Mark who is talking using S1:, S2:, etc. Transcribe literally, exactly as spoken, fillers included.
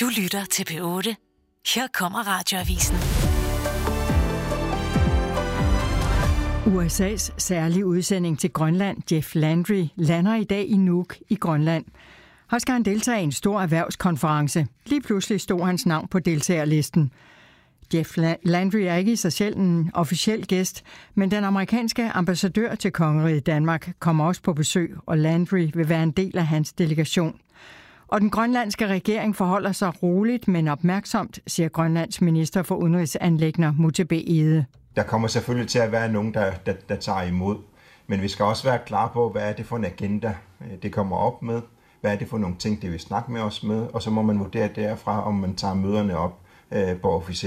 S1: Du lytter til P otte. Her kommer Radioavisen.
S2: U S A's særlige udsending til Grønland, Jeff Landry, lander i dag i Nuuk i Grønland. Her skal han deltage i en stor erhvervskonference. Lige pludselig stod hans navn på deltagerlisten. Jeff Landry er ikke i sig selv en officiel gæst, men den amerikanske ambassadør til kongeriget Danmark kommer også på besøg, og Landry vil være en del af hans delegation. Og den grønlandske regering forholder sig roligt, men opmærksomt, siger Grønlands minister for udenrigsanliggender Muttebhe Egede.
S3: Der kommer selvfølgelig til at være nogen, der, der, der tager imod, men vi skal også være klar på, hvad er det for en agenda, det kommer op med, hvad er det for nogle ting, det vil snakke med os med, og så må man vurdere derfra, om man tager møderne op på officielt